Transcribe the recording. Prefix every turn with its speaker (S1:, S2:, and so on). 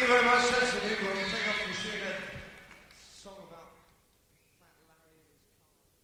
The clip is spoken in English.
S1: you very much. That's illegal. Take off your shoe.